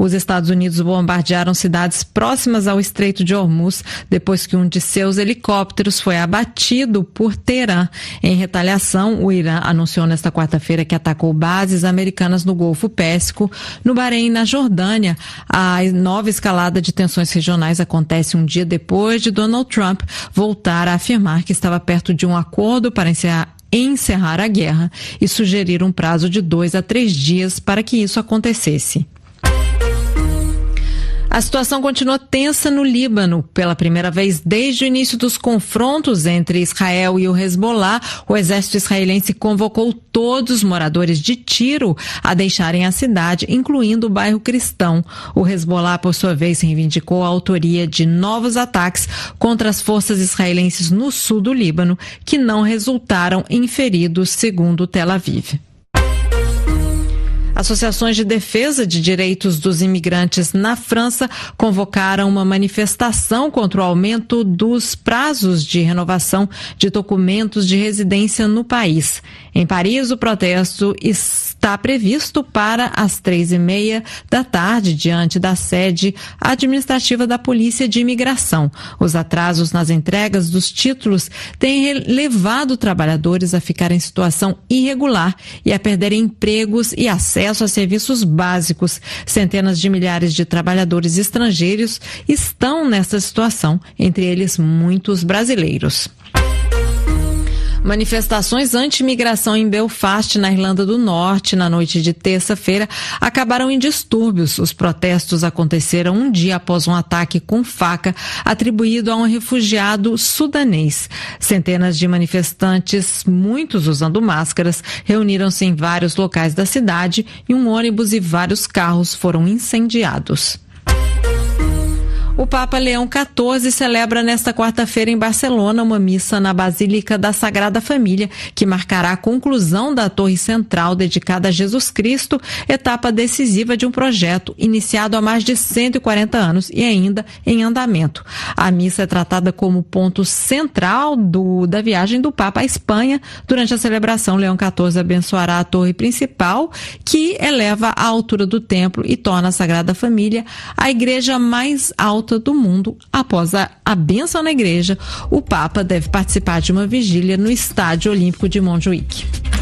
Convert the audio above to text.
Os Estados Unidos bombardearam cidades próximas ao Estreito de Hormuz depois que um de seus helicópteros foi abatido por Teherã. Em retaliação, o Irã anunciou nesta quarta-feira que atacou bases americanas no Golfo Pérsico, no Bahrein e na Jordânia. A nova escalada de tensões regionais acontece um dia depois de Donald Trump voltar a afirmar que estava perto de um acordo para encerrar a guerra e sugerir um prazo de 2 a 3 dias para que isso acontecesse. A situação continua tensa no Líbano. Pela primeira vez desde o início dos confrontos entre Israel e o Hezbollah, o exército israelense convocou todos os moradores de Tiro a deixarem a cidade, incluindo o bairro cristão. O Hezbollah, por sua vez, reivindicou a autoria de novos ataques contra as forças israelenses no sul do Líbano, que não resultaram em feridos, segundo Tel Aviv. Associações de defesa de direitos dos imigrantes na França convocaram uma manifestação contra o aumento dos prazos de renovação de documentos de residência no país. Em Paris, o protesto está previsto para as 3h30 da tarde, diante da sede administrativa da Polícia de Imigração. Os atrasos nas entregas dos títulos têm levado trabalhadores a ficar em situação irregular e a perderem empregos e acesso a serviços básicos. Centenas de milhares de trabalhadores estrangeiros estão nessa situação, entre eles muitos brasileiros. Manifestações anti-imigração em Belfast, na Irlanda do Norte, na noite de terça-feira, acabaram em distúrbios. Os protestos aconteceram um dia após um ataque com faca atribuído a um refugiado sudanês. Centenas de manifestantes, muitos usando máscaras, reuniram-se em vários locais da cidade e um ônibus e vários carros foram incendiados. O Papa Leão XIV celebra nesta quarta-feira em Barcelona uma missa na Basílica da Sagrada Família, que marcará a conclusão da torre central dedicada a Jesus Cristo, etapa decisiva de um projeto iniciado há mais de 140 anos e ainda em andamento. A missa é tratada como ponto central da viagem do Papa à Espanha. Durante a celebração, Leão XIV abençoará a torre principal, que eleva a altura do templo e torna a Sagrada Família a igreja mais alta do mundo. Após a bênção na igreja, o Papa deve participar de uma vigília no Estádio Olímpico de Montjuïc.